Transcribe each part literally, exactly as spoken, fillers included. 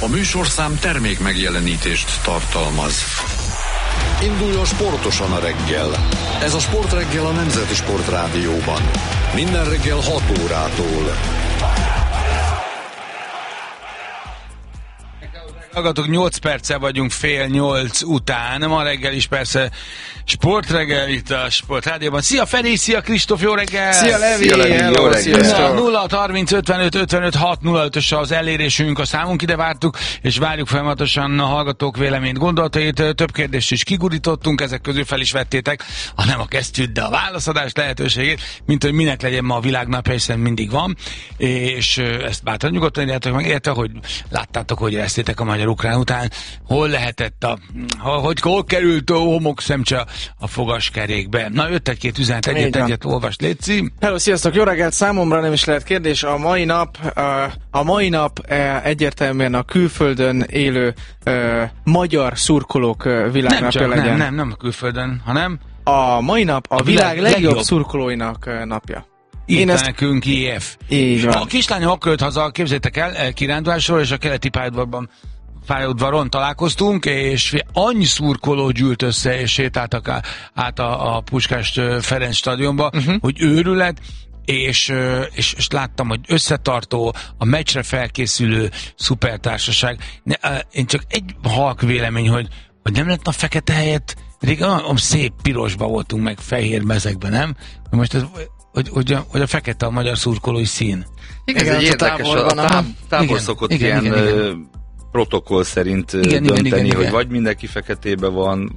műsorszám termék megjelenítést tartalmaz. Induljon sportosan a reggel. Ez a Sportreggel a Nemzeti Sportrádióban. Minden reggel hat órától. Hallgatók, nyolc perccel vagyunk fél nyolc után. Ma reggel is persze Sportreggel itt a Sportrádióban. Szia Feri, szia Kristóf, jó reggel! Szia Levi, szia Levi, jó reggel! nulla harminc ötvenöt ötvenöt hat nulla ötös az elérésünk, a számunk, ide vártuk, és várjuk folyamatosan a hallgatók véleményt, gondolatait. Több kérdést is kigurítottunk, ezek közül fel is vettétek, ha nem a kesztyűt, de a válaszadás lehetőségét, mint hogy minek legyen ma a világnapja, hiszen mindig van, és ezt bátran nyugodtan írjátok meg, érte, hogy láttátok, hogy éreztétek a magyar-ukrán után, hol lehetett a, hogy hol került a homokszemcse a fogaskerékbe. Na, jött egy-két üzenet, egyet, egyet olvas, létszi. Hello, sziasztok, jó reggelt, számomra nem is lehet kérdés. A mai nap, a, a mai nap egyértelműen a külföldön élő uh, magyar szurkolók világnapja legyen. Nem, nem, nem a külföldön, hanem a mai nap a, a világ, világ legjobb, legjobb szurkolóinak napja. Írta ezt... nekünk i ef. Így van. A kislányom akkor jött haza, képzeljétek el, kirándulásról, és a keleti pályaudvarban pályaudvaron találkoztunk, és annyi szurkoló gyűlt össze, és sétáltak át a, a Puskás Ferenc stadionba, uh-huh. hogy őrület, és, és, és láttam, hogy összetartó, a meccsre felkészülő szupertársaság. Én csak egy halk vélemény, hogy, hogy nem lett a fekete helyett, régen olyan szép pirosba voltunk, meg fehér mezekben, nem? Most ez, hogy, hogy, a, hogy a fekete a magyar szurkolói szín. Igen, ez egy érdekes, a tábor, tábor szokott igen, ilyen... Igen, igen. protokoll szerint igen, dönteni, igen, igen, hogy igen. vagy mindenki feketébe van,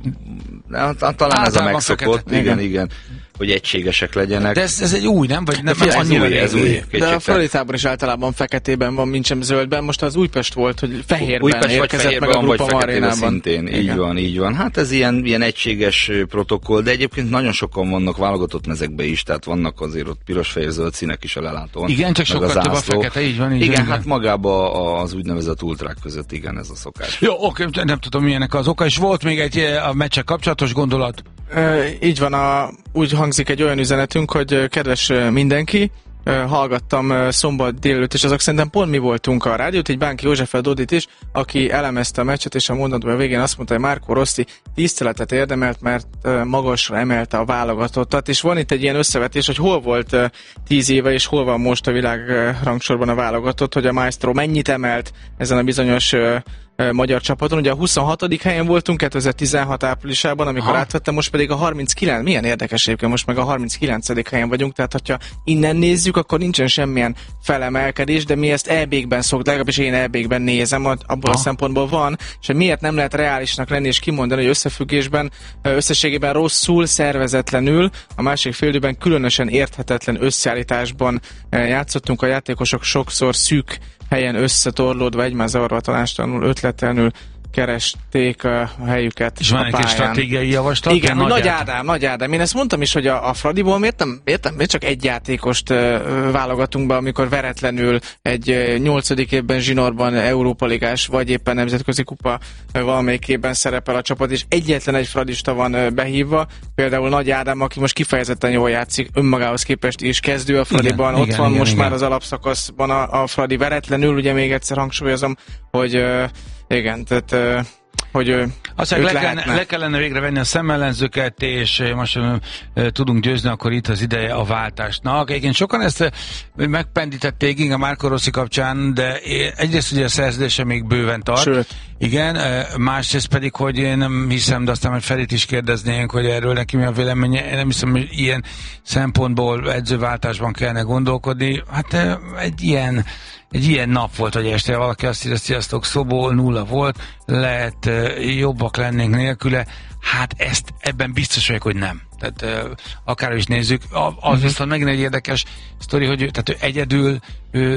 talán ah, ez a megszokott, fekete. igen, igen, igen, hogy egységesek legyenek. De ez, ez egy új, nem? Vagy nem de ez új, ez új. De a Fradi-tábor is általában feketében van, mintsem zöldben. Most az Újpest volt, hogy fehérben Újpest érkezett fehérben meg a vagy Grupa Marénában. Szintén, így igen. van, így van. Hát ez ilyen, ilyen egységes protokoll, de egyébként nagyon sokan vannak válogatott mezekbe is, tehát vannak azért ott piros-fehér-zöld színek is a lelátón. Igen, csak sokkal több a fekete, így van. Így igen, van, hát igen. magában az úgynevezett ultrák között, igen, ez a szokás. Jó, oké, nem tudom milyenek az oka, és volt még egy a meccsek kapcsolatos gondolat. E, így van, a, úgy hangzik egy olyan üzenetünk, hogy kedves mindenki, hallgattam szombat délelőtt, és azok szerintem pont mi voltunk a rádiót, így Bánki Józseffel Dodit is, aki elemezte a meccset, és a mondatban a végén azt mondta, hogy Marco Rossi tiszteletet érdemelt, mert magasra emelte a válogatottat, és van itt egy ilyen összevetés, hogy hol volt tíz éve, és hol van most a világrangsorban a válogatott, hogy a Maestro mennyit emelt ezen a bizonyos magyar csapaton. Ugye a huszonhatodik helyen voltunk kétezer-tizenhat áprilisában, amikor Aha. átvettem, most pedig a harminckilenc, milyen érdekes egyébként, most meg a harminckilencedik helyen vagyunk, tehát hogyha innen nézzük, akkor nincsen semmilyen felemelkedés, de mi ezt é bé-kben szoktuk, legalábbis én é bé-kben nézem, abból Aha. a szempontból van, és miért nem lehet reálisnak lenni és kimondani, hogy összefüggésben, összességében rosszul, szervezetlenül, a másik félidőben különösen érthetetlen összeállításban játszottunk, a játékosok sokszor szűk helyen összetorlódva, egymás zavarva, tanástalanul, ötletlenül keresték a helyüket. És van egy stratégiai javaslat? Igen, Nagy, Nagy Ádám, Nagy Ádám. Én ezt mondtam is, hogy a, a Fradiból miért nem, miért nem miért csak egy játékost uh, válogatunk be, amikor veretlenül egy uh, nyolcadik évben zsinórban Európa Ligás, vagy éppen nemzetközi kupa uh, valamelyik évben szerepel a csapat, és egyetlen egy fradista van uh, behívva, például Nagy Ádám, aki most kifejezetten jól játszik, önmagához képest is kezdő a Fradiban, igen, ott igen, van igen, most igen. már az alapszakaszban a, a Fradi veretlenül, ugye még egyszer hangsúlyozom, hogy uh, igen, tehát hogy Azt le, kellene, le kellene végre venni a szemellenzőket, és most uh, tudunk győzni, akkor itt az ideje a váltásnak. Egyébként sokan ezt megpendítették igen, a Marco Rossi kapcsán, de egyrészt ugye a szerződése még bőven tart. Sőt. Igen, másrészt pedig, hogy én nem hiszem, de aztán majd Ferit is kérdeznénk, hogy erről neki mi a véleménye. Én nem hiszem, hogy ilyen szempontból edzőváltásban kellene gondolkodni. Hát egy ilyen Egy ilyen nap volt, hogy este valaki azt írja, sziasztok, Szobol, nulla volt, lehet jobbak lennénk nélküle. Hát ezt ebben biztos vagyok, hogy nem. Tehát akár is nézzük. Az uh-huh. viszont megint egy érdekes sztori, hogy ő, tehát ő egyedül ő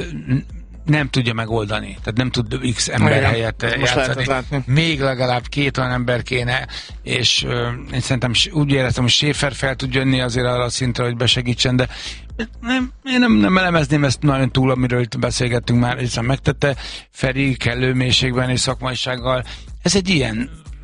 nem tudja megoldani. Tehát nem tud X ember igen, helyett játszani. Még legalább két olyan ember kéne, és uh, én szerintem úgy éreztem, hogy Schäfer fel tud jönni azért arra a szintre, hogy besegítsen, de nem, én nem, nem elemezném ezt nagyon túl, amiről itt beszélgettünk már, hiszen megtette Feri kellő mélységben és szakmaisággal. Ez egy ilyen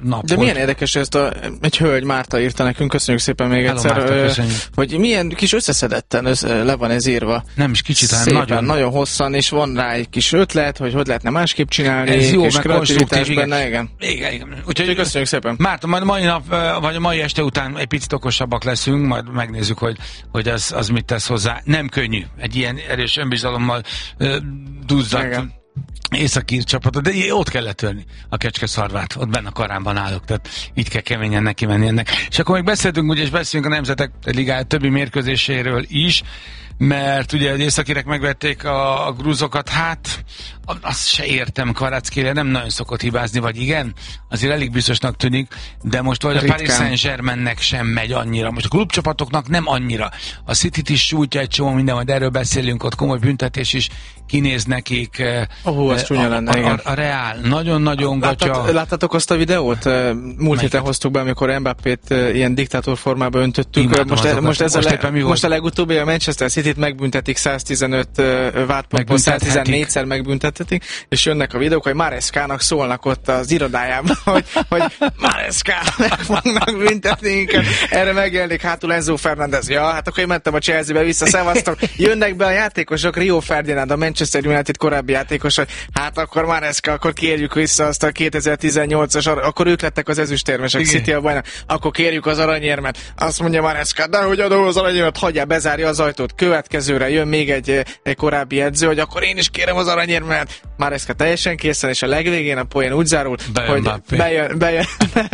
nap. De milyen érdekes, ezt a, egy hölgy Márta írta nekünk, köszönjük szépen még Hello, egyszer, Márta, hogy milyen kis összeszedetten össze, le van ez írva. Nem is kicsit, szépen, nagyon. nagyon hosszan, és van rá egy kis ötlet, hogy hogy lehetne másképp csinálni. Ez jó, és meg konstruktív, igen. Benne, igen. Igen, igen. Úgyhogy köszönjük szépen. Márta, majd mai nap, vagy a mai este után egy picit okosabbak leszünk, majd megnézzük, hogy, hogy az, az mit tesz hozzá. Nem könnyű egy ilyen erős önbizalommal uh, duzzadt északír csapatot, de ott kellett törni a Kecskeszarvát, ott benne a Karánban állok, tehát így kell keményen neki menni ennek. És akkor még beszéltünk, ugye, és beszélünk a Nemzetek Ligája többi mérkőzéséről is, mert ugye az északírek megvették a, a grúzokat, hát azt se értem, Kvaratskhélya nem nagyon szokott hibázni, vagy igen, azért elég biztosnak tűnik, de most vagy a Paris Saint-Germainnek sem megy annyira, most a klubcsapatoknak nem annyira. A Cityt is sújtja egy csomó minden, majd erről beszélünk, ott komoly büntetés is kinéz nekik. Oh, az csúnya lenne, igen. A, a Real, nagyon-nagyon gatya. Láttátok azt a videót? Múlt héten hoztuk be, amikor Mbappét ilyen diktátor formába öntöttük. Imádom most, e, most, ez most, a le, most a legutóbbi a Manchester Cityt megbüntetik száztizenöt vádpontból, száztizennégyszer megbüntetik, és jönnek a videók, hogy Mareskának szólnak ott az irodájában, hogy, hogy Mareská meg fognak büntetni minket. Erre megjelenik hátul Enzo Fernández. Ja, hát akkor én mentem a Chelsea-be vissza, szevasztok. Jönnek be a játékosok, Rio Ferdinand, a Manchester United korábbi játékos, hogy hát akkor Mareská, akkor kérjük vissza azt a kétezer-tizennyolcas, akkor ők lettek az ezüstérmesek, City a bajnok, akkor kérjük az aranyérmet. Azt mondja Mareská, de hogy adom az aranyérmet, hagyjál, bezárja az ajtót. Következőre jön még egy, egy korábbi edző, hogy akkor én is kérem az aranyérmet. Mareská teljesen készen, és a legvégén a poén úgy zárul, bejön hogy Mbappé. bejön, bejön,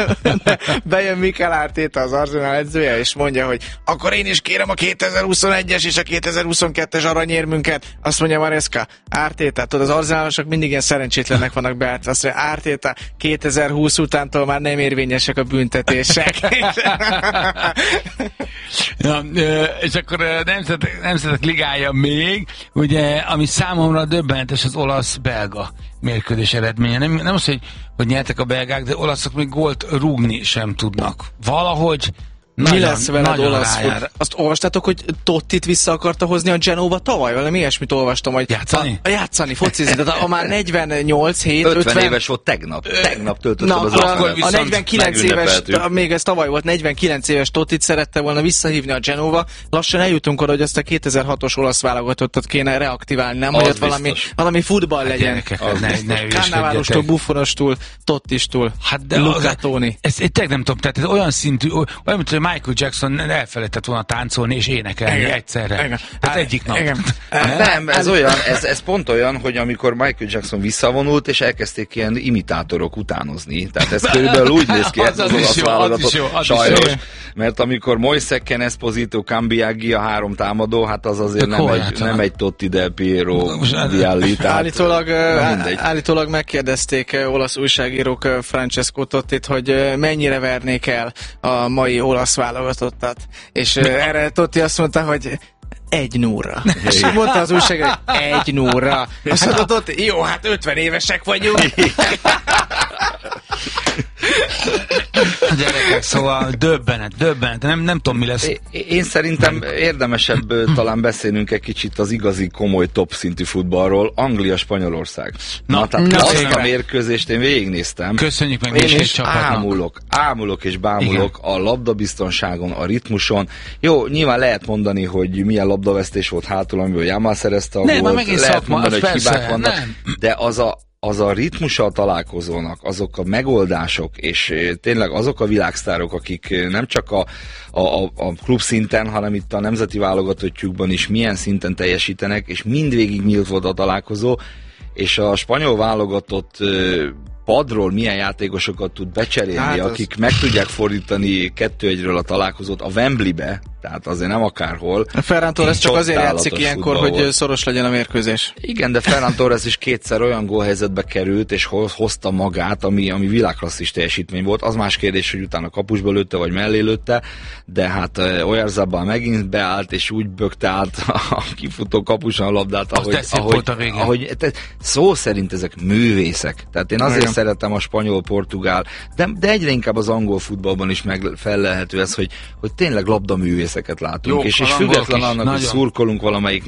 bejön Mikel Arteta, az Arsenal edzője, és mondja, hogy akkor én is kérem a kétezer-huszonegyes és a kétezer-huszonkettes aranyérmünket. Azt mondja Mareská, Arteta, tudod, az arzenálosok mindig ilyen szerencsétlenek vannak be, azt mondja, Arteta, kétezer-húsz utántól már nem érvényesek a büntetések. Ja, és akkor nemzetek, nemzetek ligája még, ugye, ami számomra döbbenetes, az olasz-belga mérkőzés eredménye. Nem, nem az, hogy, hogy nyertek a belgák, de olaszok még gólt rúgni sem tudnak. Valahogy mi nagyon, lesz veled olasz fut? Azt olvastátok, hogy Tottit vissza akarta hozni a Genova tavaly? Valami ilyesmit olvastam, hogy játszani? A, a játszani, focizni. Tehát a már negyvennyolc hét ötven, ötven éves volt tegnap. Tegnap töltöttem az akkor a negyvenkilenc éves, még ez tavaly volt, negyvenkilenc éves Tottit szerette volna visszahívni a Genova. Lassan eljutunk oda, hogy ezt a kétezer-hatos olasz válogatottat kéne reaktiválni, nem? Az hogy ott valami, valami futball hát legyen. Cannavárostól, Buffonostól, Tottistól, hát Luca Toni. Ezt én tényleg nem tudom, tehát ez olyan szintű, olyan, mint hogy Michael Jackson elfelejtett volna táncolni és énekelni igen, egyszerre. Igen. Hát egyik nap. Igen. Nem, ez olyan, ez, ez pont olyan, hogy amikor Michael Jackson visszavonult, és elkezdték ilyen imitátorok utánozni. Tehát ez körülbelül úgy néz ki, ez az, az olasz válogatott. Sajnos. Mert amikor Moiseken, Esposito, Cambiaghi a három támadó, hát az azért nem egy, nem egy Totti, Del Piero, Vialli. Állítólag, állítólag megkérdezték olasz újságírók Francesco Tottit, hogy mennyire vernék el a mai olasz válogatottat. És uh, erre Totti azt mondta, hogy egy núra. És mondta az újságíró, hogy egy núra. Azt mondta Totti, jó, hát ötven évesek vagyunk. A gyerekek, szóval döbbenet, döbbenet, nem, nem tudom mi lesz. Én szerintem érdemesebb talán beszélnünk egy kicsit az igazi komoly top szintű futballról, Anglia-Spanyolország. Na, Na tehát na, azt a mérkőzést én végignéztem. Köszönjük meg én is ámulok, ámulok és bámulok igen. a labdabiztonságon, a ritmuson. Jó, nyilván lehet mondani, hogy milyen labdavesztés volt hátul, amiből Jamal szerezte a nem, gólt. Lehet szakma, mondani, hogy persze, hibák vannak, nem. de az a az a ritmusa a találkozónak, azok a megoldások, és tényleg azok a világsztárok, akik nem csak a, a, a klub szinten, hanem itt a nemzeti válogatottjukban is milyen szinten teljesítenek, és mindvégig nyílt volt a találkozó, és a spanyol válogatott padról milyen játékosokat tud becserélni, hát akik az... meg tudják fordítani kettő egyről a találkozót a Wembleybe, tehát azért nem akárhol. Ferran Torres csak azért játszik ilyenkor, hogy volt. Szoros legyen a mérkőzés. Igen, de Ferran Torres is kétszer olyan gólhelyzetbe került, és hozta magát, ami, ami világklasszis teljesítmény volt. Az más kérdés, hogy utána kapusba lőtte, vagy mellé lőtte, de hát Oyarzabal megint beállt, és úgy bökte át a kifutó kapuson a labdát, ahogy, ahogy, ahogy szó szerint ezek művészek. Tehát én azért igen. szeretem a spanyol-portugál, de, de egyre inkább az angol futballban is meg fellelhető ez, hogy, hogy tényleg labdaművészeket látunk, jó, és, és független annak, hogy szurkolunk valamelyiknek,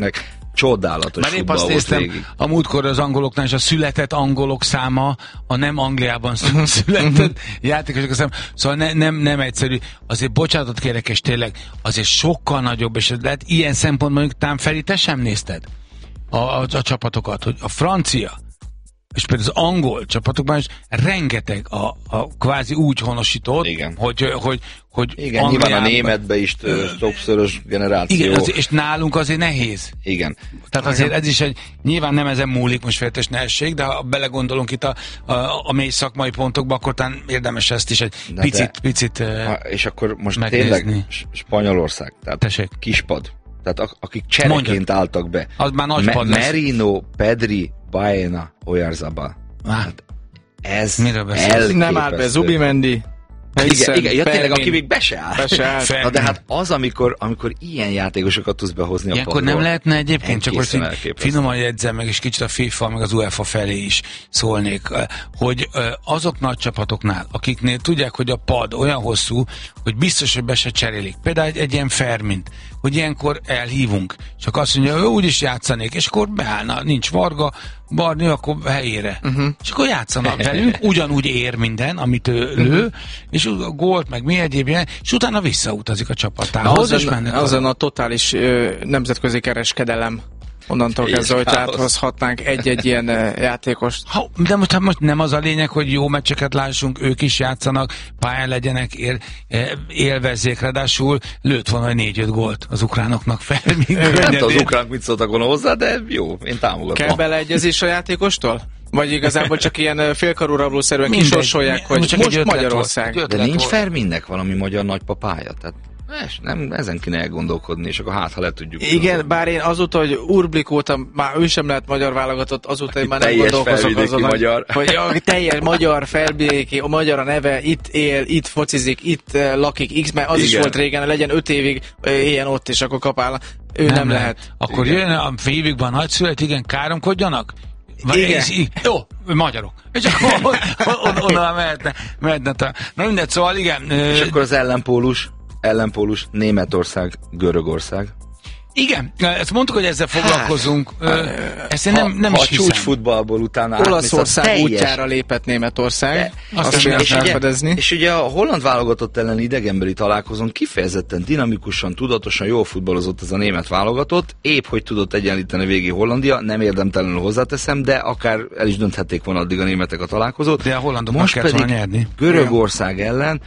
csodálatos már épp azt néztem, a múltkor az angoloknál és a született angolok száma a nem Angliában született játékosok száma, szóval ne, nem, nem egyszerű. Azért bocsánatot kérek, és tényleg azért sokkal nagyobb, és lehet ilyen szempontból, mondjuk tám Feri, te sem nézted a, a, a csapatokat, hogy a francia és például az angol csapatokban is rengeteg a, a kvázi úgy honosított, igen. hogy, hogy, hogy igen, Angliában, nyilván a németbe is többszörös generáció. Igen, az, és nálunk azért nehéz. Igen. Tehát azért ez is egy, nyilván nem ezen múlik most féltes nehesség, de ha belegondolunk itt a, a, a mély szakmai pontokba, akkor talán érdemes ezt is egy de picit, de, picit ha, és akkor most megnézni. Tényleg Spanyolország, tehát Tessék. Kispad, tehát akik csereként Mondjad. álltak be. Az már nagy Me- Merino, Pedri, Baena, Oyarzabal. Hát ez elképesztő. Nem áll be Zubimendi. Igen, igen, ja, tényleg, aki még be se áll. Be se áll. Na, de hát az, amikor, amikor ilyen játékosokat tudsz behozni a padról. Nem lehetne egyébként, csak most finoman jegyzem meg, és kicsit a FIFA, meg az UEFA felé is szólnék, hogy azok nagy csapatoknál, akiknél tudják, hogy a pad olyan hosszú, hogy biztos, hogy be se cserélik. Például egy, egy ilyen Fermint, hogy ilyenkor elhívunk, csak azt mondja, hogy úgy is játszanék, és akkor beállna, nincs Varga, Barni, akkor helyére. Uh-huh. És akkor játszanak velünk, ugyanúgy ér minden, amit ő lő, uh-huh. és a gólt, meg mi egyéb ilyen, és utána visszautazik a csapatához. Azon, azon a totális ö, nemzetközi kereskedelem. Onnantól kezdve, hogy áthozhatnánk egy-egy ilyen játékost. Ha, de most, hát most nem az a lényeg, hogy jó meccseket lássunk, ők is játszanak, pályán legyenek, él, élvezzék, ráadásul lőtt volna négy-öt gólt az ukránoknak fel. Nem az ukránok mit szóltak volna hozzá, de jó, én támogatom. Kell beleegyezés a játékostól? Vagy igazából csak ilyen félkarú rablószerűen kisorsolják, hogy csak most Magyarország. Volt, de nincs Ferminnek valami magyar nagypapája, tehát Es, nem, ezen kéne elgondolkodni, és akkor hát, ha le tudjuk. Igen, gondolni. Bár én azóta, hogy Urblik óta, már ő sem lehet magyar válogatott, azóta én már nem gondolkozok azon, magyar. hogy a teljes magyar, felvidéki, a magyar a neve, itt él, itt focizik, itt lakik, X, mert az Igen. is volt régen, legyen öt évig éljen ott, és akkor kapál. Ő nem, nem lehet. lehet. Akkor igen. jön a évükben nagyszület, igen, káromkodjanak? Igen. És, jó, magyarok. És akkor onnan mehetne, mehetne. Na mindegy, szóval igen. És akkor az ellenpólus. ellenpólus Németország, Görögország. Igen, ezt mondtuk, hogy ezzel foglalkozunk. Hát, ezt én nem, nem ha is hiszem. A csúcsfutballból utána Olaszország teljes... útjára lépett Németország. De, azt és, és, ugye, és ugye a holland válogatott ellen idegenbeli találkozón kifejezetten dinamikusan, tudatosan jól futballozott ez a német válogatott, épp hogy tudott egyenlíteni végig Hollandia, nem érdemtelenül hozzáteszem, de akár el is dönthették volna addig a németek a találkozót. De a hollandoknak kellett volna nyerni. Görögország Igen. ellen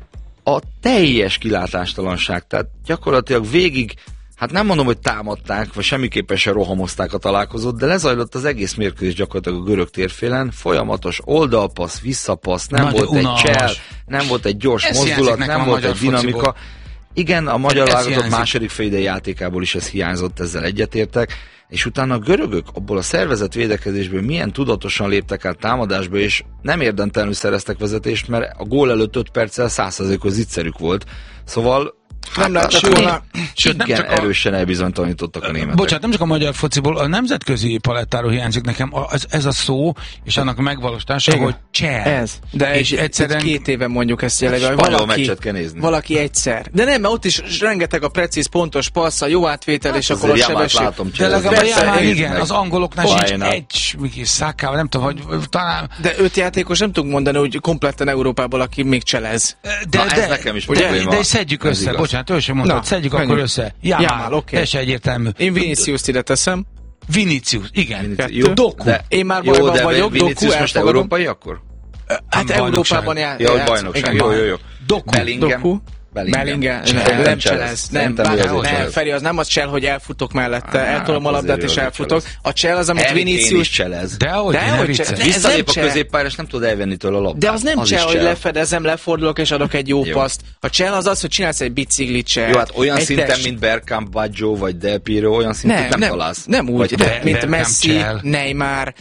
a teljes kilátástalanság, tehát gyakorlatilag végig, hát nem mondom, hogy támadták, vagy semmiképpen se rohamozták a találkozót, de lezajlott az egész mérkőzés gyakorlatilag a görög térfélen, folyamatos oldalpassz, visszapassz, nem Nagy volt unalmas. egy csel, nem volt egy gyors ez mozdulat, nem volt egy dinamika. Fociból. Igen, a magyar válogatott második félidei játékából is ez hiányzott, ezzel egyetértek, és utána a görögök abból a szervezett védekezésből milyen tudatosan léptek át támadásba, és nem érdemtelenül szereztek vezetést, mert a gól előtt öt perccel száz százalékos zicserük volt. Szóval nem hát, sőt, volna, sőt, nem csak erősen elbizonytalanítottak a németek. Bocsánat, nem csak a magyar fociból, a nemzetközi palettáról hiányzik nekem ez, ez a szó, és annak a megvalósítása, hogy cseh. Ez. De és egyszerűen két éve mondjuk ezt jelenleg, hogy valaki, valaki egyszer. De nem, mert ott is rengeteg a precíz, pontos passz, a jó átvétel, hát és akkor a sebesség. Látom, de legalább Jámán, igen, az angoloknál sincs egy kis Szákával, nem tudom, hogy talán... De öt játékos nem tudunk mondani, hogy kompletten Európából, aki még cselez. De ez nekem is probléma. De szedjük össze, bocsánat, ő sem mondtad, szedjük akkor össze. Jámál, oké. Ez egyértelmű. Én Vinicius-t ide teszem. Vinicius, igen. Doku. Én már bajban vagyok, Vinicius most európai akkor? Hát Európában játszik. Jó, bajnokság, jó, jó, jó. Doku. Bellingham, nem, nem cselez. Nem, nem, Feri, az nem az csel, hogy elfutok mellette, eltolom a labdát és elfutok. A csel az, amit Vinicius cselez. De hogy visszalép a középpályára, és nem tud elvenni tőle a labdát. De az nem csel, hogy lefedezem, lefordulok és adok egy jó paszt. A csel az az, hogy csinálsz egy biciklit csel. Jó, hát olyan szinten, mint Bergkamp, Baggio vagy Del Piero, olyan szinten nem találsz. Nem úgy, mint Messi, Neymar.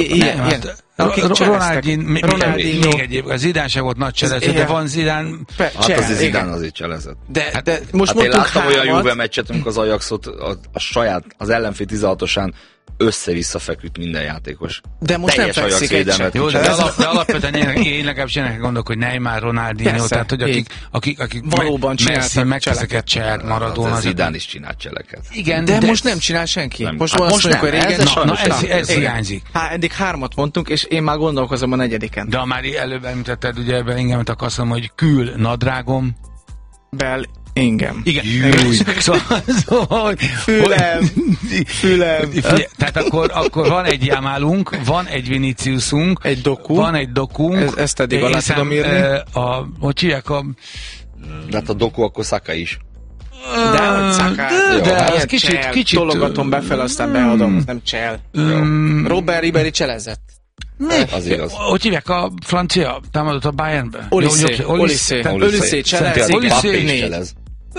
Ronaldinho, még egyéb, az Zidane se volt nagy cselező, de van Zidane... Hát az Zidane azért cselezett. De, de most hát én láttam olyan Juve meccset, amikor az Ajaxot a, a saját, az ellenfél tizenhatosán össze-vissza feküdt minden játékos. De most teljes nem fekszik egy sem. Jó, de, de, alap, de alapvetően én, én legalábbis ilyenek gondolok, hogy Neymar, Ronaldinho, persze, tehát hogy akik, akik, akik valóban Messi megteszeket csehet, Maradona. Zidane is csinált cseleket. Igen, de, de most nem csinál senki. Nem. Most, Hát most most nem. nem. Régen, ez, na, na, ez, ez hiányzik. Hát eddig hármat mondtunk, és én már gondolkozom a negyediken. De már előbb említetted, ugye Bellingemet akarsz mondani, hogy kül nadrágom. Bell ingem. Igen. Szóval, szóval, Fülem. Fülem. Tehát akkor, akkor van egy Jamalunk, van egy Viniciusunk, egy doku. Van egy dokunk. Ez, ezt eddig alá tudom írni. A, hogy hívják a... De hát a doku akkor Saka is. De, hogy Saka. De, de ez kicsit, csel. kicsit... Tologatom befelé, aztán beadom. Ez nem csel. Um, Robert Ribéry cselezett. Az igaz. Hogy hívják a francia támadott a Bayernbe? Olissé. Olissé. Olissé cselez. Olissé.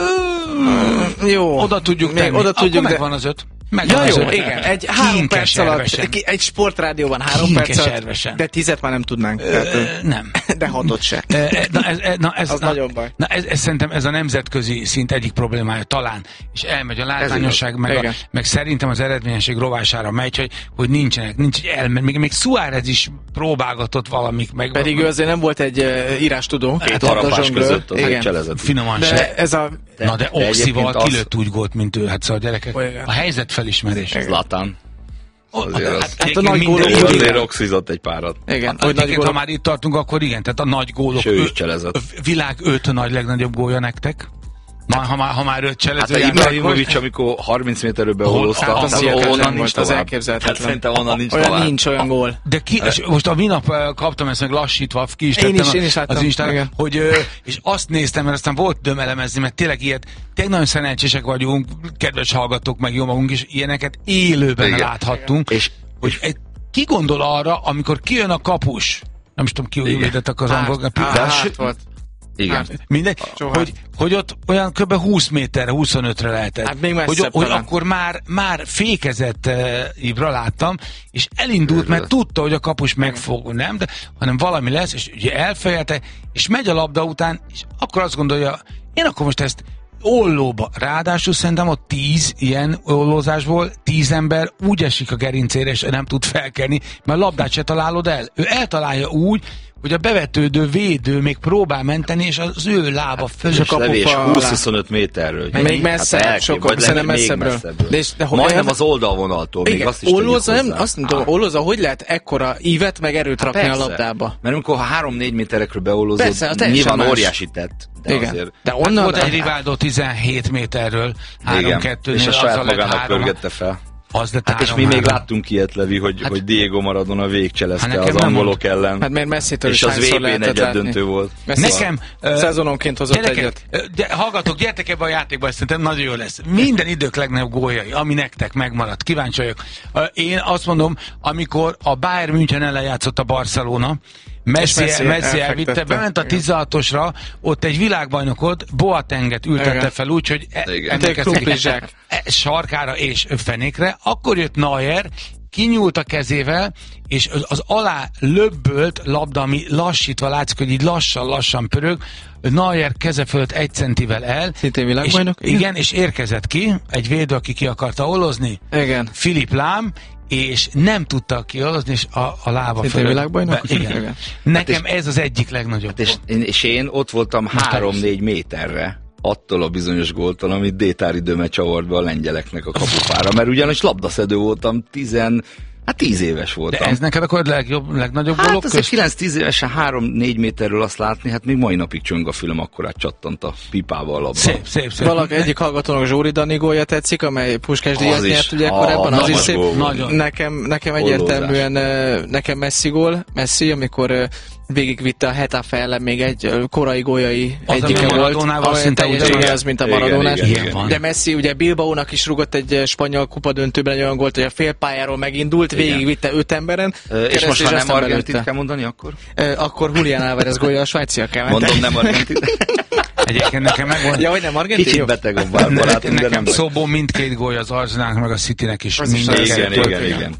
Jó. Oda tudjuk tenni. Oda tudjuk, akkor megvan az öt. Ja, jó, igen. Egy három perc alatt, egy sportrádióban három perc alatt, de tizet már nem tudnánk. Tehát, nem. De hatot se. Na ez, na, ez, az na, nagyon baj. Na ez, ez szerintem ez a nemzetközi szint egyik problémája talán, és elmegy a látványosság, meg, a, meg szerintem az eredményesség rovására megy, hogy, hogy nincsenek, nincs egy elmen. Még, még Suárez is próbálgatott valamik. Meg Pedig ő azért nem volt egy uh, írástudó. Két harapás között az egy cselezett. Finoman de se. Ez a... De, na de Oxival az... kilőtt úgy gólt, mint ő. Hát szóval gyerekek, a helyzet felismerés. Zlatan. Azért az, hát, hát a nagy gólok azért oxizott egy párat. Igen. Hát, nagy gólok... Ha már itt tartunk, akkor igen, tehát a nagy gólok. Ő is cselezett. Világ öt nagy legnagyobb gólja nektek. Ma, ha, már, ha már öt cselező. Hát a Ibrahimovic, amikor harminc méterről beolózta, hát az, onnan nincs az elképzelhetetlen. Hát szerintem onnan nincs olyan tovább. Nincs olyan gól. De ki, és most a minap kaptam ezt meg lassítva, ki is tettem én is, én is az Instagram, hogy, és azt néztem, mert aztán volt dömelemezni, mert tényleg ilyet, tényleg nagyon szerencsések vagyunk, kedves hallgatók, meg jó magunk is, ilyeneket élőben igen. láthattunk. És hogy egy, ki gondol arra, amikor kijön a kapus, nem is tudom, ki védettek az angol. Igen. Hát, mindegy, hogy, hogy ott olyan kb. húsz méterre, huszonötre lehetett. Hát még hogy, hogy akkor már, már fékezett uh, Ibra láttam, és elindult, mert tudta, hogy a kapus megfog, nem, de, hanem valami lesz, és ugye elfejelte, és megy a labda után, és akkor azt gondolja, én akkor most ezt ollóba, ráadásul szerintem ott tíz ilyen ollózásból, tíz ember úgy esik a gerincére, és nem tud felkelni, mert a labdát se találod el. Ő eltalálja úgy, hogy a bevetődő védő még próbál menteni, és az ő lába hát, föl. És a levés húsz-huszonöt méterről. Még, még messzebb, hát sokkal, szerintem messzebbről. messzebbről. De és, de majdnem az oldalvonaltól, még azt is ollóza, nem, azt nem tudom, ollóza, hogy lehet ekkora ívet, meg erőt hát rakni persze. a labdába? Mert amikor három-négy méterekről beollózod, nyilván óriási tett. De igen. Azért... De onnan... Hát volt egy Rivaldo tizenhét méterről, három kettő és a saját magának pörgette fel. Az hát és mi még láttunk ilyet, Levi, hogy, hát, hogy Diego Maradona végcselezte hát az angolok ellen. Hát mert Messi-től és az vé bén egyet döntő volt. Nekem uh, szezononként hozott gyerekek, egyet. De, hallgatok, gyertek ebbe a játékba, szerintem nagyon jó lesz. Minden idők legnagyobb góljai, ami nektek megmaradt. Kíváncsi vagyok. Uh, én azt mondom, amikor a Bayern München ellen játszott a Barcelona, Messi, Messi, Messi elvitte, bement a tizenhatosra, ott egy világbajnokot, Boatenget ültette igen. fel úgy, hogy emlékeztek sarkára és fenékre, akkor jött Neuer, kinyúlt a kezével, és az, az alá löbbölt labda, ami lassítva látszik, hogy így lassan-lassan pörög, Neuer keze fölött egy centivel el. Szintén világbajnok? És, igen, és érkezett ki, egy védő, aki ki akarta olozni, igen. Philipp Lahm, és nem tudta kiolozni, és a, a lába fölött. Szintén világbajnok? Igen. igen. Nekem hát ez az egyik legnagyobb. Hát és, én, és én ott voltam három-négy méterre attól a bizonyos góltól, amit Détár időmet csavart be a lengyeleknek a kapufára, mert ugyanis labdaszedő voltam, tizen, hát tíz éves voltam. De ez neked akkor a legjobb, legnagyobb hát gólok közt? Hát kilenc-tíz évesen három-négy méterről azt látni, hát még mai napig csöng a film, akkorát csattant a pipával a labda. Szép, szép, szép. Valaki egyik hallgatónak Zsóri Dani gólja tetszik, amely Puskás díjat nyert ugye korábban, az is szép. Nagyon. Nekem, nekem egyértelműen nekem Messi gól, Messi, amikor végigvitte a Hetafe ellen még egy korai góljai egyike volt, olyan teljessége az, mint a Maradonás. De Messi ugye Bilbaónak is rúgott egy spanyol kupadöntőben egy olyan gólt, hogy a félpályáról megindult, végigvitte öt emberen. És most már nem Argentin kell mondani akkor? Akkor Julián Álvarez gólja a svájciak kell mondani. Mondom nem Argentin. Egyébként nekem megvan. Ja, hogy nem Argentin? Kicsit beteg a barátunk, de nem. Szóból mindkét gólja az Arsenalnak, meg a Citynek is. Igen, igen, igen.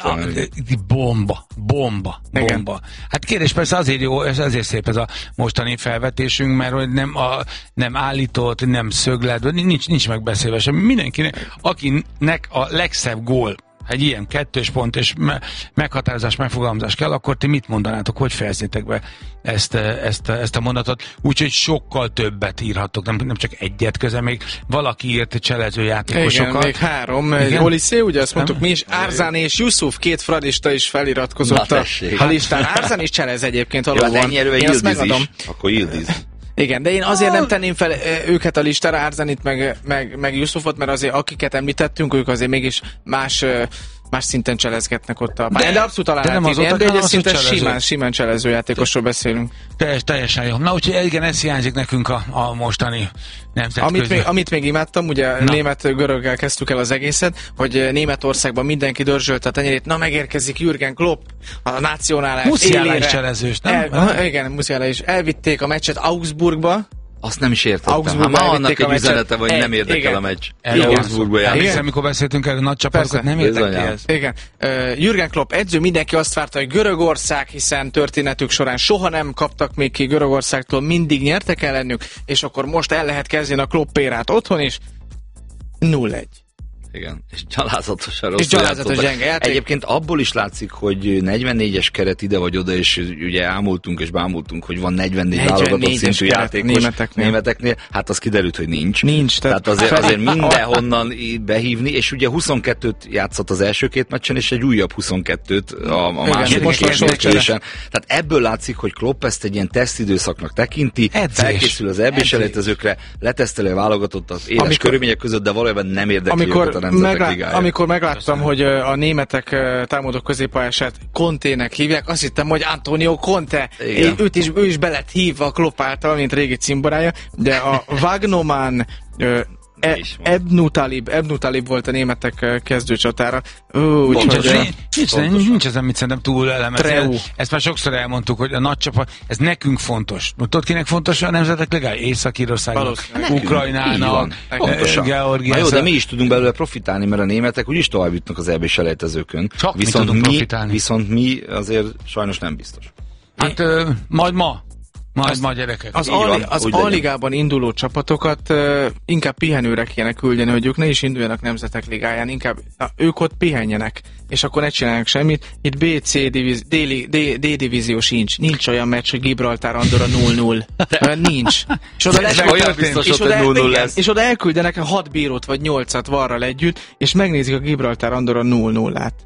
Bomba, bomba, bomba. Hát kérdés persze azért jó, azért szép ez a mostani felvetésünk, mert hogy nem, a, nem állított, nem szöglet, nincs, nincs megbeszélve sem. Mindenkinek, akinek a legszebb gól egy ilyen kettős pont és me- meghatározás, megfogalmazás kell, akkor ti mit mondanátok, hogy fejeznétek be ezt, ezt, ezt a mondatot? Úgyhogy sokkal többet írhattok, nem, nem csak egyet, közben még valaki írt cselező játékosokat. Igen, még három. Olissé, ugye azt mondtuk mi is, Árzán és Yusuf, két fradista is feliratkozott a, a listán. Árzán is cselez egyébként valóban. Én azt megadom. Akkor Yildiz. Igen, de én azért nem tenném fel őket a listára, Árzanit meg, meg, meg Yusufot, mert azért akiket említettünk, ők azért mégis más, más szinten cselezgetnek ott a pályán. De, de abszolút alá lehet írni, de egy szinten simán, simán cselező játékosról beszélünk. Teljes, teljesen jó. Na úgyhogy igen, ez hiányzik nekünk a, a mostani nemzetközi. Amit még, amit még imádtam, ugye na. német-göröggel kezdtük el az egészet, hogy Németországban mindenki dörzsölte a tenyerét, na megérkezik Jürgen Klopp, a nacionálás Musiala is cselezős, nem? El, igen, Musiala is. Elvitték a meccset Augsburgba. Azt nem is értettem. Hát már annak egy üzenete, hogy nem érdekel igen. a meccs. Augsburgba jár. Amikor beszéltünk erről nagy csapatokat, nem érdekli ez. Igen. Uh, Jürgen Klopp edző, mindenki azt várta, hogy Görögország, hiszen történetük során soha nem kaptak még ki Görögországtól, mindig nyertek ellenük, és akkor most el lehet kezdeni a Klopp érát otthon is. nulla egy. Igen, és gyalázatosan rosszul és gyalázatos gyenge játék. Egyébként abból is látszik, hogy negyvennégyes keret ide vagy oda, és ugye ámultunk és bámultunk, hogy van negyvennégy válogatott szintű játékos németeknél. németeknél. Hát az kiderült, hogy nincs. Nincs. Tehát, tehát azért, azért mindenhonnan behívni, és ugye huszonkettőt játszott az első két meccsen, és egy újabb huszonkettőt a, a második két meccsen. Tehát ebből látszik, hogy Klopp ezt egy ilyen tesztidőszaknak tekinti, edzés. Felkészül az é bé-s elejtezőkre, leteszteli a válogatottat éles amikor, körülmények között, de valójában nem érdekli őket. Meglá- amikor megláttam, hogy a németek támadó középpályását Contének hívják, azt hittem, hogy Antonio Conte. Őt is, ő is be lett hívva a Klopp által, mint régi cimborája, de a Wagnoman E, Ebnu Talib, Ebnu Talib volt a németek kezdőcsatára. Nincs, nincs, nincs, nincs ezen, mit szerintem túl elemezni. Ezt már sokszor elmondtuk, hogy a nagy csapat, ez nekünk fontos. Tudod, kinek fontos a nemzetek legalább? Észak-Írországnak, Ukrajnának, Georgiának. Jó, de mi is tudunk belőle profitálni, mert a németek úgyis tovább jutnak az é bé-s elejtezőkön. Csak viszont mi, profitálni. Viszont mi azért sajnos nem biztos. Hát ö, majd ma. Majd, majd gyerekek. Az, Ali, az Alligában induló csapatokat uh, inkább pihenőre kéne küldeni, hogy ők ne is induljanak nemzetek ligáján, inkább na, ők ott pihenjenek, és akkor ne csinálják semmit. Itt B C divíz, D, D, D divízió sincs. Nincs olyan meccs, hogy Gibraltár Andorra nulla nulla. Nincs. És oda, lesz, olyan biztos, és oda, nulla nulla lesz. És oda elküldenek hat bírót vagy nyolcat varral együtt, és megnézik a Gibraltár Andorra nulla nullát.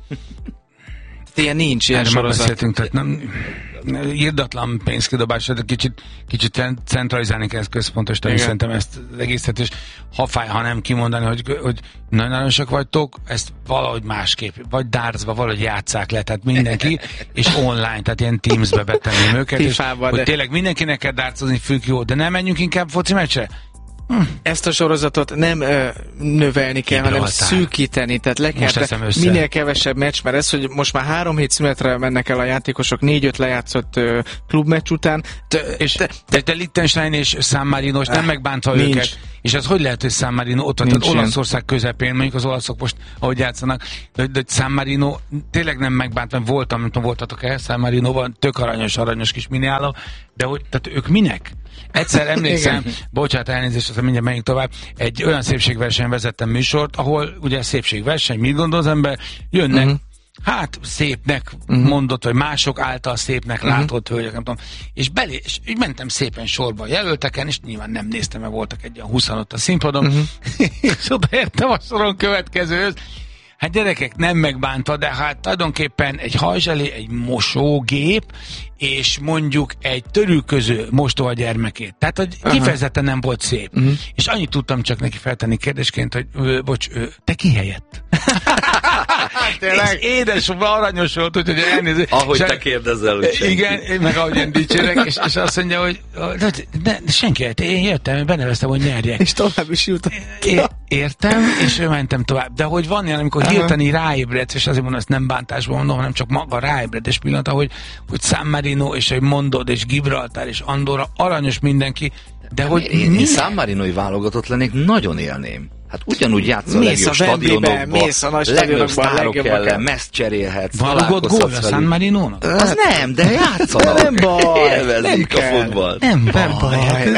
Ilyen nincs ilyen sorozat. Tehát nem... írdatlan pénzkidobás, de kicsit, kicsit centralizálni kell ezt központosítani, szerintem ezt az egészet, és ha fáj, ha nem kimondani, hogy, hogy nagyon sok vagytok, ezt valahogy másképp, vagy dartsba valahogy játsszák le, tehát mindenki, és online, tehát ilyen Teams-be betenném őket, és hogy de... tényleg mindenkinek kell dartsozni, függ jó, de nem menjünk inkább foci meccsre? Hm. Ezt a sorozatot nem ö, növelni kell, hanem szűkíteni, tehát le kell minél kevesebb meccs, mert ez, hogy most már három hét szünetre mennek el a játékosok négy-öt lejátszott ö, klubmeccs után. Te, és te, te, te Liechtenstein és San Marino nem megbántva nincs. Őket, és az hogy lehet, hogy San Marino ott van, tehát Olaszország közepén, mondjuk az olaszok most, ahogy játszanak, de, de San Marino tényleg nem megbánt, mert voltam, nem tudom, voltatok el San Marinoban, tök aranyos, aranyos kis miniállam, de hogy, tehát ők minek? Egyszer emlékszem, bocsánat, elnézést, aztán mindjárt menjünk tovább, egy olyan szépségversenyen vezettem műsort, ahol ugye szépségverseny, mit gondol az ember, jönnek, uh-huh. hát szépnek uh-huh. mondott, vagy mások által szépnek uh-huh. látott hölgyek, nem tudom, és belé, és így mentem szépen sorba a jelölteken, és nyilván nem néztem, mert voltak egy olyan húszan ott a színpadon, uh-huh. és odaértem a soron következőhöz. Hát gyerekek, nem megbántva, de hát tulajdonképpen egy hajzselé, egy mosógép, és mondjuk egy törülköző mostó a gyermekét. Tehát, hogy aha. kifejezetten nem volt szép. Uh-huh. És annyit tudtam csak neki feltenni kérdésként, hogy ö, bocs, ö, te ki helyett? És édes, aranyos volt, úgyhogy elnézést. Ahogy te kérdezzel, hogy senki. Igen, meg ahogy én dicsérek, és, és azt mondja, hogy de, de, de senki helyett, én jöttem, én beneveztem, hogy nyerjek. És tovább is jutott. É, értem, és mentem tovább. De hogy van ilyen, amikor hirtelen ráébredsz, és azért mondom, ezt nem bántásban mondom, hanem csak maga ráébredés pillanata, hogy, hogy San Marino, és hogy mondod, és Gibraltár, és Andorra, aranyos mindenki, de hogy... Én, én San Marinoi válogatott lennék, nagyon élném. Hát ugyanúgy játsz a legjobb stadionokban, legjobb sztárok ellen, meszt cserélhetsz, találkozhatsz velük. Gól a San Marinónak? Az nem, de játszanak. Nem baj, élvezik a futball. Nem baj. Nem baj.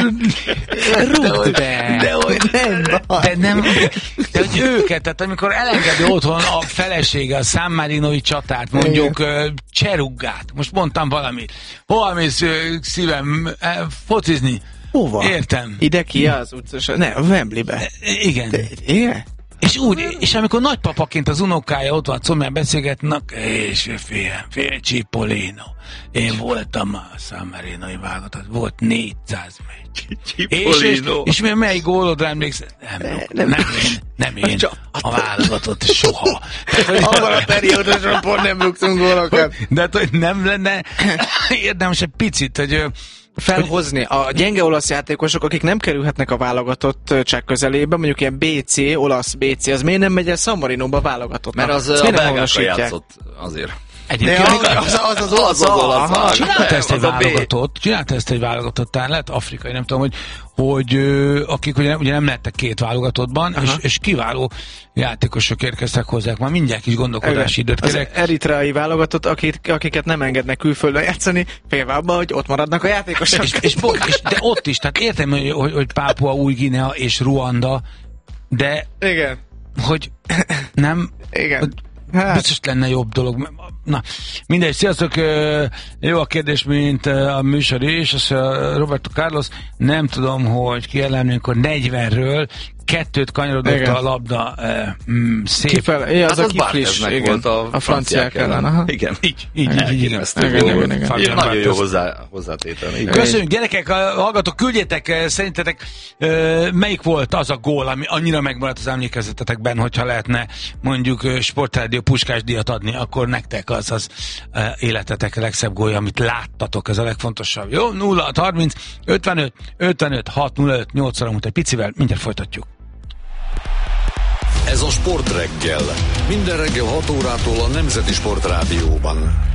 Rúgd be. De hogy nem baj. De nem, de hogy őket, tehát amikor elengedi otthon a felesége a San Marinói csatát, mondjuk Cseruggát, most mondtam valamit, hol mész szívem focizni? Hova? Értem. Ide ki az utca? Ne, a Wembleybe. Igen. De, igen? És úgy, és amikor nagypapaként az unokája ott van, szomján beszélgetnek, és fiam, fiam, Cipollino. Én voltam a San Marinói válogatott, volt négyszáz meccs. És, és, és mi melyik gólodra emlékszel? Nem, nem, nem én, nem én, a válogatott soha. Abban a periódusban pont nem rúgtunk gólokat. De hogy nem lenne érdemes egy picit, hogy felhozni a gyenge olasz játékosok, akik nem kerülhetnek a válogatottság közelébe, mondjuk ilyen bé cé, olasz bé cé, az miért nem megy el San Marinóba válogatott? Mert az a belgákkal játszott azért. Egyébként az az, az, az, az, az, az csinálta ezt egy válogatott, csinálta ezt egy válogatott, talán lehet afrikai, nem tudom, hogy, hogy akik ugye, ugye nem lettek két válogatottban, és, és kiváló játékosok érkeztek hozzá, már mindjárt kis gondolkodási időt kérek. Az eritreai válogatott, akik, akiket nem engednek külföldön játszani, félvában, hogy ott maradnak a játékosok. És, és, és, de ott is, tehát értem, hogy, hogy, hogy Pápua Új-Guinea és Ruanda, de igen. hogy nem... Igen. Hogy, hát. Biztos lenne jobb dolog. Na, mindegy, sziasztok, jó a kérdés, mint a műsor is, az Roberto Carlos, nem tudom, hogy kielemlünk, akkor negyvenről kettőt kanyarodott igen. a labda, mm, szép. Kifele, ja, az hát a kiflis, igen, volt a, a franciák ellen. Aha. Igen. Így, így, így, így, igen. Igen, igen, igen, igen. Nagyon jó hozzá, hozzátételni. Köszönjük, gyerekek, hallgatók, küldjétek, szerintetek melyik volt az a gól, ami annyira megmaradt az emlékezetetekben, hogyha lehetne mondjuk Sportrádió Puskás díjat adni, akkor nektek az az életetek legszebb gólja, amit láttatok, ez a legfontosabb. Jó, nulla harminc ötvenöt ötvenöt hat nulla öt nyolcra múlt egy picivel, mindjárt folytatjuk. Ez a Sportreggel. Minden reggel hat órától a Nemzeti Sportrádióban.